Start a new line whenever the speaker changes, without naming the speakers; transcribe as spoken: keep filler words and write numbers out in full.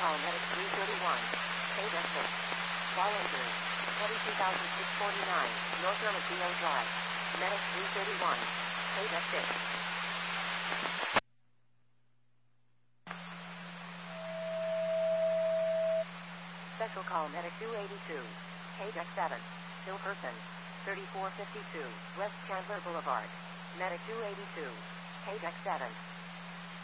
call Medic three thirty-one. K-Deck six. Volunteers. twenty-two thousand six hundred forty-nine. North Hermosillo Drive. Medic three thirty-one. K-Deck six. Special call Medic two eighty-two. K-Deck seven. Still person. thirty-four fifty-two. West Chandler Boulevard. Medic two eighty-two. K-Deck seven.